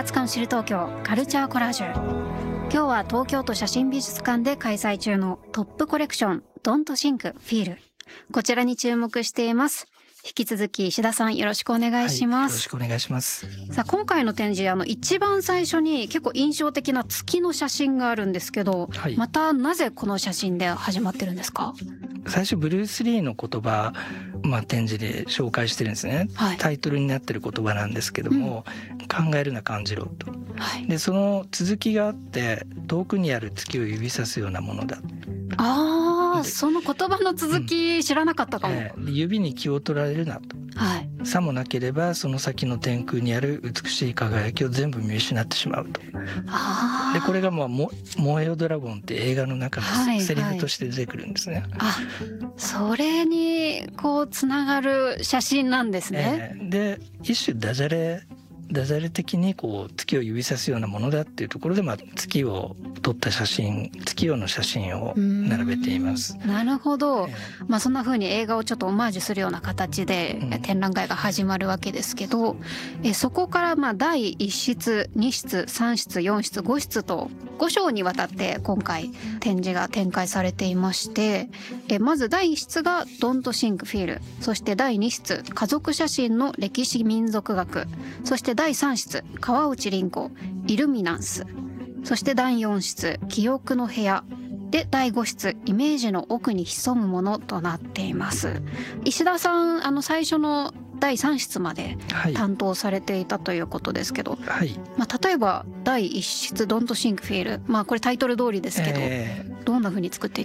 アーツカウンシル東京カルチャーコラージュ。今日は東京都写真美術館で開催中のトップコレクション Don't Think Feel、 こちらに注目しています。引き続き石田さん、よろしくお願いします。 よろしくお願いします。 さあ、今回の展示一番最初に結構印象的な月の写真があるんですけど、またなぜこの写真で始まってるんですか？ 最初ブルース・リーの言葉、展示で紹介してるんですね、タイトルになってる言葉なんですけども、考えるな感じろと、でその続きがあって、遠くにある月を指さすようなものだ。 その言葉の続き知らなかったかも。 指に気を取られるなと、さもなければその先の天空にある美しい輝きを全部見失ってしまうと。でこれが燃えよドラゴンって映画の中のセリフとして出てくるんですね。 それにこうつながる写真なんですね。 で一種ダジャレ的にこう月を指さすようなものだっていうところで、月を撮った写真、月夜の写真を並べています。 なるほど、そんな風に映画をちょっとオマージュするような形で展覧会が始まるわけですけど、そこから第1室2室3室4室5室と5章にわたって今回展示が展開されていまして、まず第1室が Don't Think Feel、 そして第2室家族写真の歴史民族学、そして第3室川内凛子イルミナンス、そして第4室記憶の部屋で、第5室イメージの奥に潜むものとなっています。石田さん、最初の第3室まで担当されていたということですけど、例えば第1室 Don't Think Feel、これタイトル通りですけど、どんな風に作ってい